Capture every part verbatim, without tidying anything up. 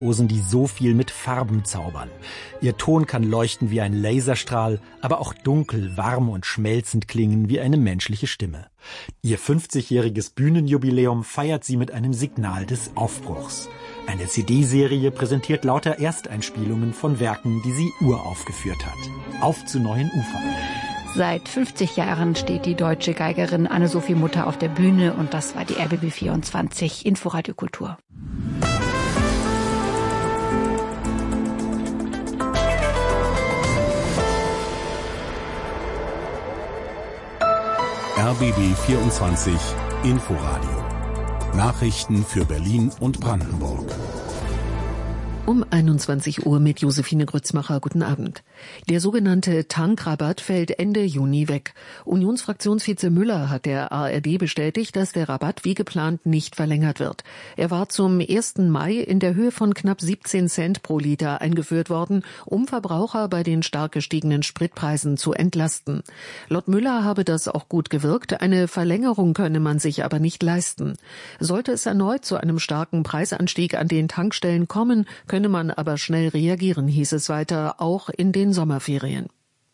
die so viel mit Farben zaubern. Ihr Ton kann leuchten wie ein Laserstrahl, aber auch dunkel, warm und schmelzend klingen wie eine menschliche Stimme. Ihr fünfzigjähriges Bühnenjubiläum feiert sie mit einem Signal des Aufbruchs. Eine C D-Serie präsentiert lauter Ersteinspielungen von Werken, die sie uraufgeführt hat. Auf zu neuen Ufern. Seit fünfzig Jahren steht die deutsche Geigerin Anne-Sophie Mutter auf der Bühne und das war die R B B vierundzwanzig Inforadio Kultur. R B B vierundzwanzig Inforadio. Nachrichten für Berlin und Brandenburg. Um einundzwanzig Uhr mit Josephine Grützmacher. Guten Abend. Der sogenannte Tankrabatt fällt Ende Juni weg. Unionsfraktionsvize Müller hat der A R D bestätigt, dass der Rabatt wie geplant nicht verlängert wird. Er war zum ersten Mai in der Höhe von knapp siebzehn Cent pro Liter eingeführt worden, um Verbraucher bei den stark gestiegenen Spritpreisen zu entlasten. Laut Müller habe das auch gut gewirkt, eine Verlängerung könne man sich aber nicht leisten. Sollte es erneut zu einem starken Preisanstieg an den Tankstellen kommen, könne man aber schnell reagieren, hieß es weiter, auch in den Sommerferien.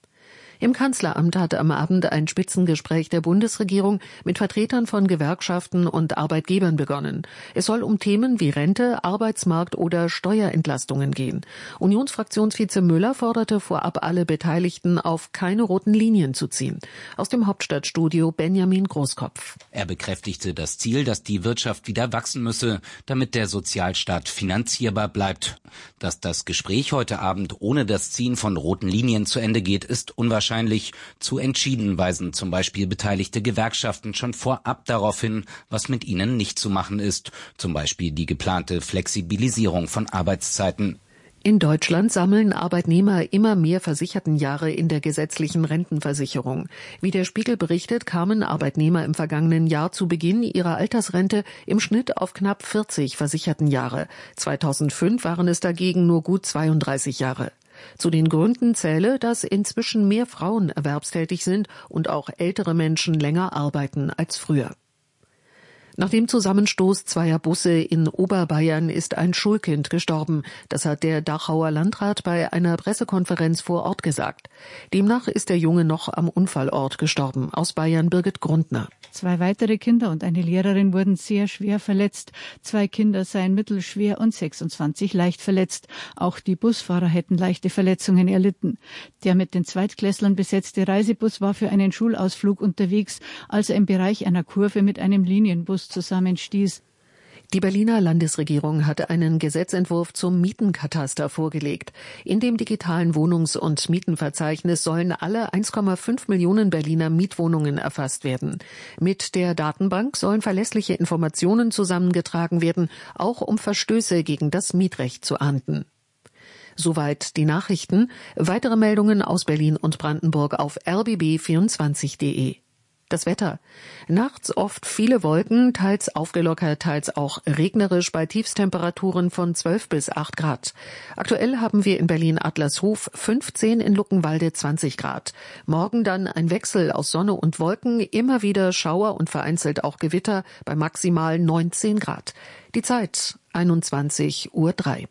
Im Kanzleramt hat am Abend ein Spitzengespräch der Bundesregierung mit Vertretern von Gewerkschaften und Arbeitgebern begonnen. Es soll um Themen wie Rente, Arbeitsmarkt oder Steuerentlastungen gehen. Unionsfraktionsvize Müller forderte vorab alle Beteiligten auf, keine roten Linien zu ziehen. Aus dem Hauptstadtstudio Benjamin Großkopf. Er bekräftigte das Ziel, dass die Wirtschaft wieder wachsen müsse, damit der Sozialstaat finanzierbar bleibt. Dass das Gespräch heute Abend ohne das Ziehen von roten Linien zu Ende geht, ist unwahrscheinlich. Wahrscheinlich zu entschieden weisen zum Beispiel beteiligte Gewerkschaften schon vorab darauf hin, was mit ihnen nicht zu machen ist, zum Beispiel die geplante Flexibilisierung von Arbeitszeiten. In Deutschland sammeln Arbeitnehmer immer mehr Versichertenjahre in der gesetzlichen Rentenversicherung. Wie der Spiegel berichtet, kamen Arbeitnehmer im vergangenen Jahr zu Beginn ihrer Altersrente im Schnitt auf knapp vierzig Versichertenjahre. zweitausendfünf waren es dagegen nur gut zweiunddreißig Jahre. Zu den Gründen zähle, dass inzwischen mehr Frauen erwerbstätig sind und auch ältere Menschen länger arbeiten als früher. Nach dem Zusammenstoß zweier Busse in Oberbayern ist ein Schulkind gestorben. Das hat der Dachauer Landrat bei einer Pressekonferenz vor Ort gesagt. Demnach ist der Junge noch am Unfallort gestorben. Aus Bayern Birgit Grundner. Zwei weitere Kinder und eine Lehrerin wurden sehr schwer verletzt. Zwei Kinder seien mittelschwer und sechsundzwanzig leicht verletzt. Auch die Busfahrer hätten leichte Verletzungen erlitten. Der mit den Zweitklässlern besetzte Reisebus war für einen Schulausflug unterwegs, als er im Bereich einer Kurve mit einem Linienbus zusammenstieß. Die Berliner Landesregierung hatte einen Gesetzentwurf zum Mietenkataster vorgelegt. In dem digitalen Wohnungs- und Mietenverzeichnis sollen alle eins Komma fünf Millionen Berliner Mietwohnungen erfasst werden. Mit der Datenbank sollen verlässliche Informationen zusammengetragen werden, auch um Verstöße gegen das Mietrecht zu ahnden. Soweit die Nachrichten. Weitere Meldungen aus Berlin und Brandenburg auf r b b vierundzwanzig punkt de. Das Wetter. Nachts oft viele Wolken, teils aufgelockert, teils auch regnerisch bei Tiefstemperaturen von zwölf bis acht Grad. Aktuell haben wir in Berlin-Adlershof fünfzehn, in Luckenwalde zwanzig Grad. Morgen dann ein Wechsel aus Sonne und Wolken, immer wieder Schauer und vereinzelt auch Gewitter bei maximal neunzehn Grad. Die Zeit einundzwanzig Uhr drei.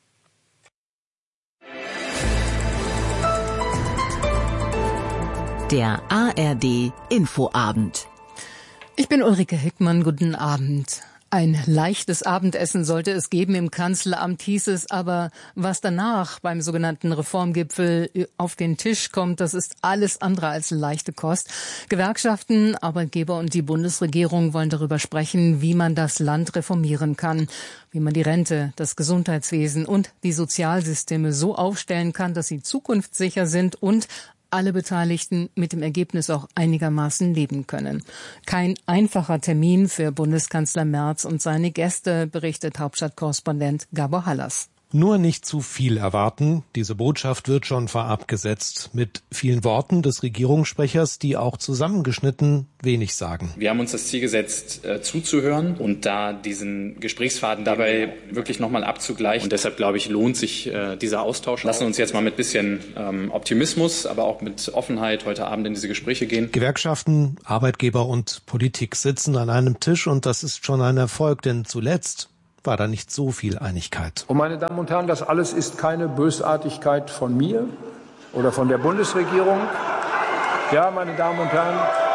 Der A R D Infoabend. Ich bin Ulrike Hickmann, guten Abend. Ein leichtes Abendessen sollte es geben im Kanzleramt, hieß es, aber was danach beim sogenannten Reformgipfel auf den Tisch kommt, das ist alles andere als leichte Kost. Gewerkschaften, Arbeitgeber und die Bundesregierung wollen darüber sprechen, wie man das Land reformieren kann, wie man die Rente, das Gesundheitswesen und die Sozialsysteme so aufstellen kann, dass sie zukunftssicher sind und alle Beteiligten mit dem Ergebnis auch einigermaßen leben können. Kein einfacher Termin für Bundeskanzler Merz und seine Gäste, berichtet Hauptstadtkorrespondent Gabor Hallas. Nur nicht zu viel erwarten. Diese Botschaft wird schon vorab gesetzt. Mit vielen Worten des Regierungssprechers, die auch zusammengeschnitten wenig sagen. Wir haben uns das Ziel gesetzt, äh, zuzuhören und da diesen Gesprächsfaden dabei wirklich nochmal abzugleichen. Und deshalb, glaube ich, lohnt sich äh, dieser Austausch. Lassen uns jetzt mal mit bisschen ähm, Optimismus, aber auch mit Offenheit heute Abend in diese Gespräche gehen. Gewerkschaften, Arbeitgeber und Politik sitzen an einem Tisch und das ist schon ein Erfolg, denn zuletzt war da nicht so viel Einigkeit. Und meine Damen und Herren, das alles ist keine Bösartigkeit von mir oder von der Bundesregierung. Ja, meine Damen und Herren.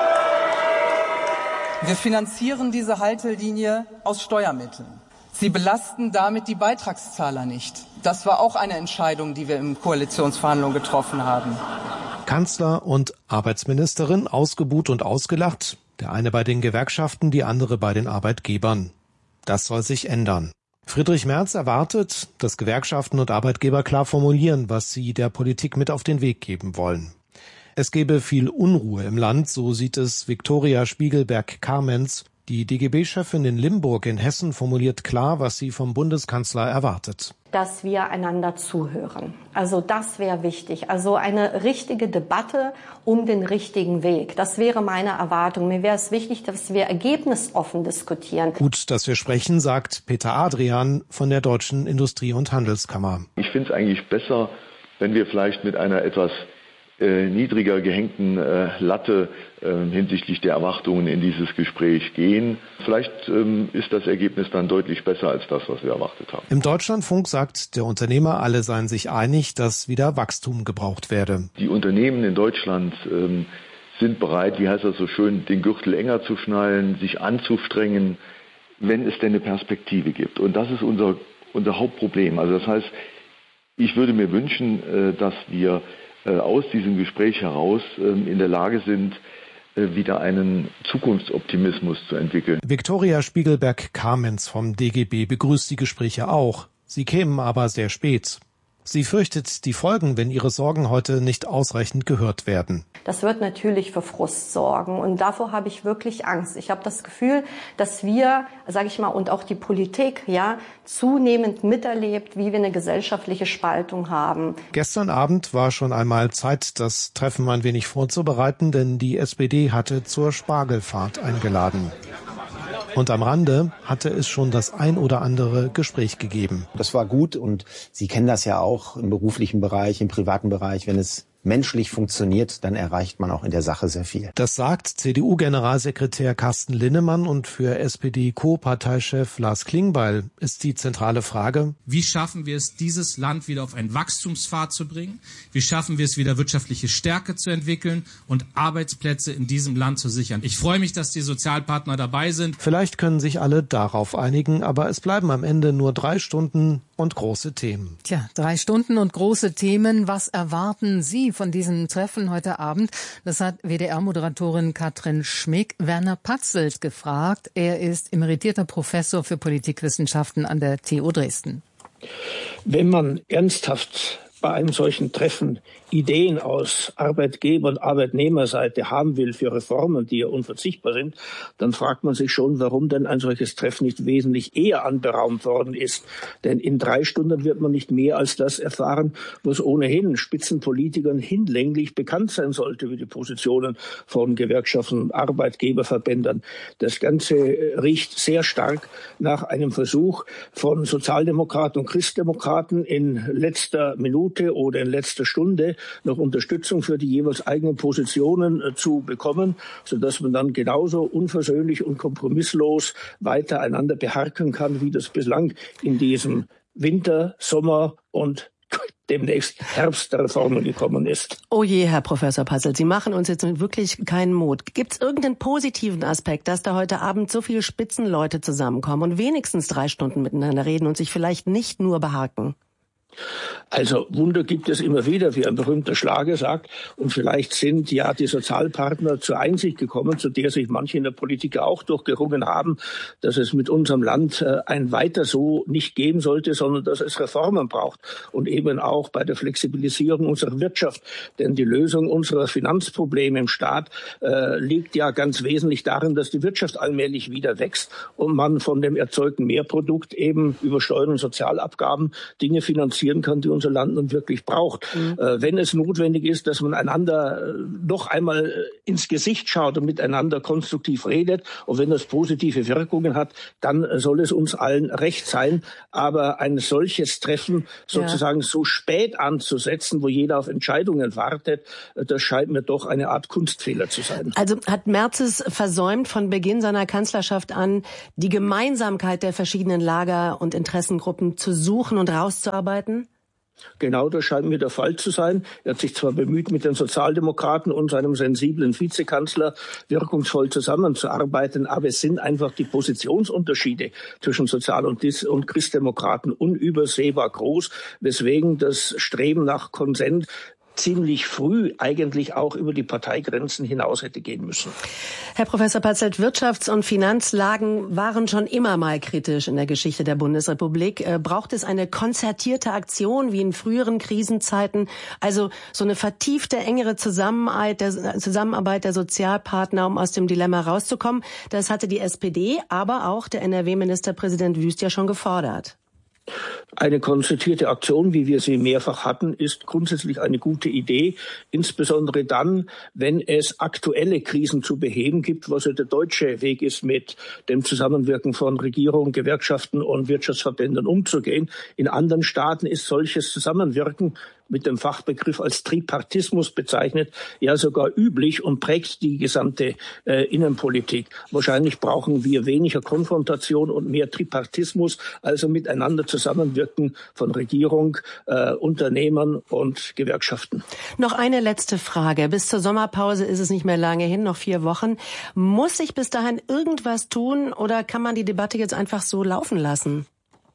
Wir finanzieren diese Haltelinie aus Steuermitteln. Sie belasten damit die Beitragszahler nicht. Das war auch eine Entscheidung, die wir in Koalitionsverhandlungen getroffen haben. Kanzler und Arbeitsministerin ausgebuht und ausgelacht. Der eine bei den Gewerkschaften, die andere bei den Arbeitgebern. Das soll sich ändern. Friedrich Merz erwartet, dass Gewerkschaften und Arbeitgeber klar formulieren, was sie der Politik mit auf den Weg geben wollen. Es gebe viel Unruhe im Land, so sieht es Viktoria Spiegelberg-Karmenz. Die D G B-Chefin in Limburg in Hessen formuliert klar, was sie vom Bundeskanzler erwartet. Dass wir einander zuhören. Also das wäre wichtig. Also eine richtige Debatte um den richtigen Weg. Das wäre meine Erwartung. Mir wäre es wichtig, dass wir ergebnisoffen diskutieren. Gut, dass wir sprechen, sagt Peter Adrian von der Deutschen Industrie- und Handelskammer. Ich finde es eigentlich besser, wenn wir vielleicht mit einer etwas Äh, niedriger gehängten äh, Latte äh, hinsichtlich der Erwartungen in dieses Gespräch gehen. Vielleicht ähm, ist das Ergebnis dann deutlich besser als das, was wir erwartet haben. Im Deutschlandfunk sagt der Unternehmer, alle seien sich einig, dass wieder Wachstum gebraucht werde. Die Unternehmen in Deutschland ähm, sind bereit, wie heißt das so schön, den Gürtel enger zu schnallen, sich anzustrengen, wenn es denn eine Perspektive gibt. Und das ist unser, unser Hauptproblem. Also das heißt, ich würde mir wünschen, äh, dass wir aus diesem Gespräch heraus in der Lage sind, wieder einen Zukunftsoptimismus zu entwickeln. Viktoria Spiegelberg-Karmenz vom D G B begrüßt die Gespräche auch. Sie kämen aber sehr spät. Sie fürchtet die Folgen, wenn ihre Sorgen heute nicht ausreichend gehört werden. Das wird natürlich für Frust sorgen und davor habe ich wirklich Angst. Ich habe das Gefühl, dass wir, sage ich mal, und auch die Politik, ja, zunehmend miterlebt, wie wir eine gesellschaftliche Spaltung haben. Gestern Abend war schon einmal Zeit, das Treffen ein wenig vorzubereiten, denn die S P D hatte zur Spargelfahrt eingeladen. Und am Rande hatte es schon das ein oder andere Gespräch gegeben. Das war gut und Sie kennen das ja auch im beruflichen Bereich, im privaten Bereich, wenn es menschlich funktioniert, dann erreicht man auch in der Sache sehr viel. Das sagt C D U-Generalsekretär Carsten Linnemann und für S P D-Co-Parteichef Lars Klingbeil ist die zentrale Frage: Wie schaffen wir es, dieses Land wieder auf einen Wachstumspfad zu bringen? Wie schaffen wir es, wieder wirtschaftliche Stärke zu entwickeln und Arbeitsplätze in diesem Land zu sichern? Ich freue mich, dass die Sozialpartner dabei sind. Vielleicht können sich alle darauf einigen, aber es bleiben am Ende nur drei Stunden und große Themen. Tja, drei Stunden und große Themen. Was erwarten Sie von diesem Treffen heute Abend? Das hat W D R-Moderatorin Katrin Schmick Werner Patzelt gefragt. Er ist emeritierter Professor für Politikwissenschaften an der T U Dresden. Wenn man ernsthaft bei einem solchen Treffen Ideen aus Arbeitgeber- und Arbeitnehmerseite haben will für Reformen, die ja unverzichtbar sind, dann fragt man sich schon, warum denn ein solches Treffen nicht wesentlich eher anberaumt worden ist. Denn in drei Stunden wird man nicht mehr als das erfahren, was ohnehin Spitzenpolitikern hinlänglich bekannt sein sollte, wie die Positionen von Gewerkschaften und Arbeitgeberverbänden. Das Ganze riecht sehr stark nach einem Versuch von Sozialdemokraten und Christdemokraten in letzter Minute oder in letzter Stunde noch Unterstützung für die jeweils eigenen Positionen äh, zu bekommen, sodass man dann genauso unversöhnlich und kompromisslos weiter einander beharken kann, wie das bislang in diesem Winter, Sommer und demnächst Herbst der Reformen gekommen ist. Oh je, Herr Professor Patzelt, Sie machen uns jetzt wirklich keinen Mut. Gibt es irgendeinen positiven Aspekt, dass da heute Abend so viele Spitzenleute zusammenkommen und wenigstens drei Stunden miteinander reden und sich vielleicht nicht nur behaken? Also Wunder gibt es immer wieder, wie ein berühmter Schlager sagt. Und vielleicht sind ja die Sozialpartner zur Einsicht gekommen, zu der sich manche in der Politik auch durchgerungen haben, dass es mit unserem Land ein Weiter so nicht geben sollte, sondern dass es Reformen braucht. Und eben auch bei der Flexibilisierung unserer Wirtschaft. Denn die Lösung unserer Finanzprobleme im Staat äh, liegt ja ganz wesentlich darin, dass die Wirtschaft allmählich wieder wächst und man von dem erzeugten Mehrprodukt eben über Steuern und Sozialabgaben Dinge finanziert, produzieren kann, die unser Land nun wirklich braucht. Mhm. Äh, wenn es notwendig ist, dass man einander noch einmal ins Gesicht schaut und miteinander konstruktiv redet, und wenn das positive Wirkungen hat, dann soll es uns allen recht sein. Aber ein solches Treffen sozusagen ja. so spät anzusetzen, wo jeder auf Entscheidungen wartet, das scheint mir doch eine Art Kunstfehler zu sein. Also hat Merz es versäumt, von Beginn seiner Kanzlerschaft an die Gemeinsamkeit der verschiedenen Lager und Interessengruppen zu suchen und rauszuarbeiten? Genau, das scheint mir der Fall zu sein. Er hat sich zwar bemüht, mit den Sozialdemokraten und seinem sensiblen Vizekanzler wirkungsvoll zusammenzuarbeiten, aber es sind einfach die Positionsunterschiede zwischen Sozial- und, Dis- und Christdemokraten unübersehbar groß, weswegen das Streben nach Konsens ziemlich früh eigentlich auch über die Parteigrenzen hinaus hätte gehen müssen. Herr Professor Patzelt, Wirtschafts- und Finanzlagen waren schon immer mal kritisch in der Geschichte der Bundesrepublik. Äh, braucht es eine konzertierte Aktion wie in früheren Krisenzeiten, also so eine vertiefte, engere Zusammenarbeit der, Zusammenarbeit der Sozialpartner, um aus dem Dilemma rauszukommen? Das hatte die S P D, aber auch der N R W-Ministerpräsident Wüst ja schon gefordert. Eine konzertierte Aktion, wie wir sie mehrfach hatten, ist grundsätzlich eine gute Idee, insbesondere dann, wenn es aktuelle Krisen zu beheben gibt, was ja der deutsche Weg ist, mit dem Zusammenwirken von Regierung, Gewerkschaften und Wirtschaftsverbänden umzugehen. In anderen Staaten ist solches Zusammenwirken mit dem Fachbegriff als Tripartismus bezeichnet, ja sogar üblich und prägt die gesamte äh, Innenpolitik. Wahrscheinlich brauchen wir weniger Konfrontation und mehr Tripartismus, also miteinander zusammenwirken von Regierung, äh, Unternehmern und Gewerkschaften. Noch eine letzte Frage. Bis zur Sommerpause ist es nicht mehr lange hin, noch vier Wochen. Muss sich bis dahin irgendwas tun oder kann man die Debatte jetzt einfach so laufen lassen?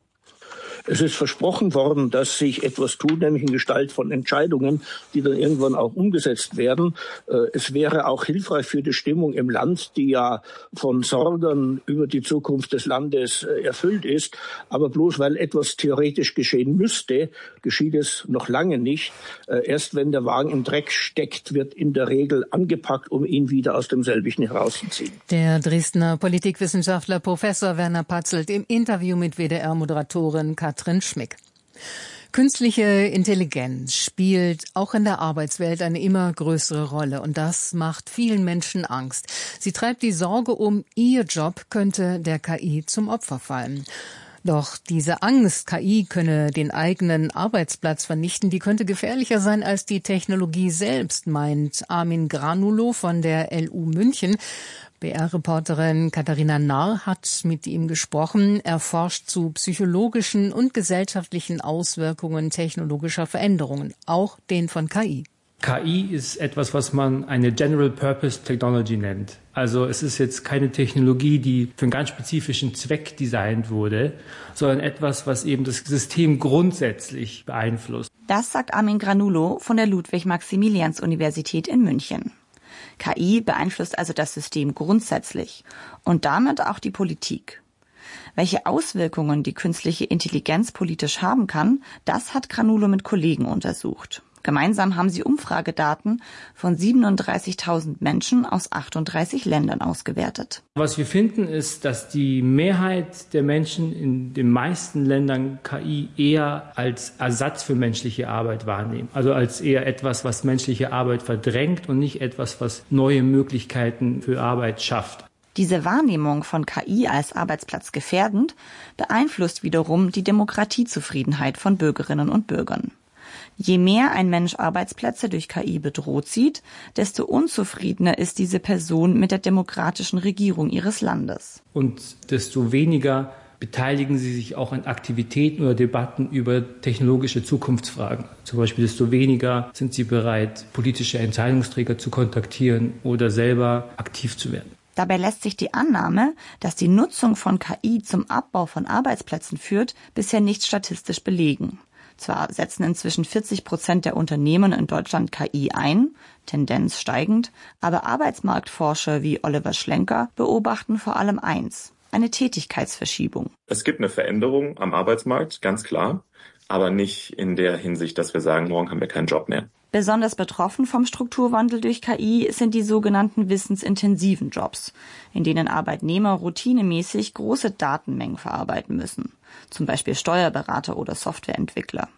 Es ist versprochen worden, dass sich etwas tut, nämlich in Gestalt von Entscheidungen, die dann irgendwann auch umgesetzt werden. Es wäre auch hilfreich für die Stimmung im Land, die ja von Sorgen über die Zukunft des Landes erfüllt ist. Aber bloß weil etwas theoretisch geschehen müsste, geschieht es noch lange nicht. Erst wenn der Wagen im Dreck steckt, wird in der Regel angepackt, um ihn wieder aus dem Selbigen herauszuziehen. Der Dresdner Politikwissenschaftler Professor Werner Patzelt im Interview mit W D R-Moderatorin Katrin Schmick. Künstliche Intelligenz spielt auch in der Arbeitswelt eine immer größere Rolle und das macht vielen Menschen Angst. Sie treibt die Sorge um, ihr Job könnte der K I zum Opfer fallen. Doch diese Angst, K I könne den eigenen Arbeitsplatz vernichten, die könnte gefährlicher sein als die Technologie selbst, meint Armin Granulow von der L U München. B R-Reporterin Katharina Narr hat mit ihm gesprochen. Er forscht zu psychologischen und gesellschaftlichen Auswirkungen technologischer Veränderungen, auch den von K I. K I ist etwas, was man eine General Purpose Technology nennt. Also es ist jetzt keine Technologie, die für einen ganz spezifischen Zweck designt wurde, sondern etwas, was eben das System grundsätzlich beeinflusst. Das sagt Armin Granulow von der Ludwig-Maximilians-Universität in München. K I beeinflusst also das System grundsätzlich und damit auch die Politik. Welche Auswirkungen die künstliche Intelligenz politisch haben kann, das hat Granulow mit Kollegen untersucht. Gemeinsam haben sie Umfragedaten von siebenunddreißigtausend Menschen aus achtunddreißig Ländern ausgewertet. Was wir finden, ist, dass die Mehrheit der Menschen in den meisten Ländern K I eher als Ersatz für menschliche Arbeit wahrnehmen. Also als eher etwas, was menschliche Arbeit verdrängt und nicht etwas, was neue Möglichkeiten für Arbeit schafft. Diese Wahrnehmung von K I als arbeitsplatzgefährdend beeinflusst wiederum die Demokratiezufriedenheit von Bürgerinnen und Bürgern. Je mehr ein Mensch Arbeitsplätze durch K I bedroht sieht, desto unzufriedener ist diese Person mit der demokratischen Regierung ihres Landes. Und desto weniger beteiligen sie sich auch an Aktivitäten oder Debatten über technologische Zukunftsfragen. Zum Beispiel desto weniger sind sie bereit, politische Entscheidungsträger zu kontaktieren oder selber aktiv zu werden. Dabei lässt sich die Annahme, dass die Nutzung von K I zum Abbau von Arbeitsplätzen führt, bisher nicht statistisch belegen. Zwar setzen inzwischen vierzig Prozent der Unternehmen in Deutschland K I ein, Tendenz steigend, aber Arbeitsmarktforscher wie Oliver Schlenker beobachten vor allem eins: eine Tätigkeitsverschiebung. Es gibt eine Veränderung am Arbeitsmarkt, ganz klar, aber nicht in der Hinsicht, dass wir sagen, morgen haben wir keinen Job mehr. Besonders betroffen vom Strukturwandel durch K I sind die sogenannten wissensintensiven Jobs, in denen Arbeitnehmer routinemäßig große Datenmengen verarbeiten müssen, zum Beispiel Steuerberater oder Softwareentwickler.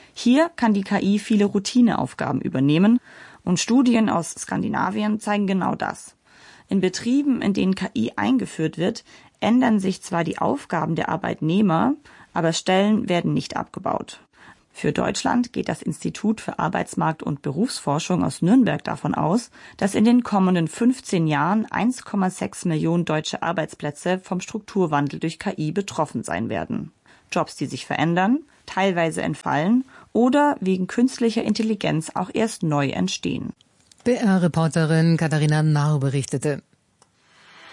Hier kann die K I viele Routineaufgaben übernehmen und Studien aus Skandinavien zeigen genau das. In Betrieben, in denen K I eingeführt wird, ändern sich zwar die Aufgaben der Arbeitnehmer, aber Stellen werden nicht abgebaut. Für Deutschland geht das Institut für Arbeitsmarkt- und Berufsforschung aus Nürnberg davon aus, dass in den kommenden fünfzehn Jahren eins Komma sechs Millionen deutsche Arbeitsplätze vom Strukturwandel durch K I betroffen sein werden. Jobs, die sich verändern, teilweise entfallen oder wegen künstlicher Intelligenz auch erst neu entstehen. B R-Reporterin Katharina Nau berichtete.